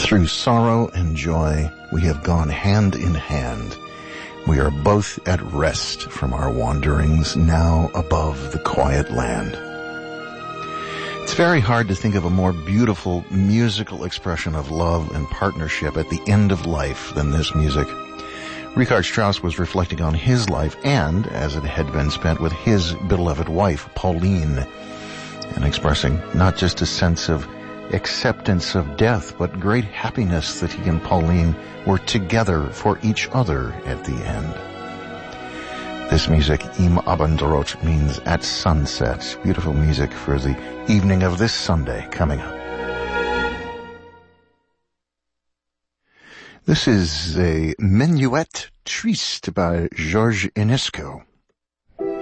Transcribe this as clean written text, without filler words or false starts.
Through sorrow and joy, we have gone hand in hand. We are both at rest from our wanderings, now above the quiet land. It's very hard to think of a more beautiful musical expression of love and partnership at the end of life than this music. Richard Strauss was reflecting on his life and, as it had been spent with his beloved wife, Pauline, and expressing not just a sense of acceptance of death, but great happiness that he and Pauline were together for each other at the end. This music, Im Abendrot, means at sunset. Beautiful music for the evening of this Sunday coming up. This is a Minuet Triste by Georges Enesco.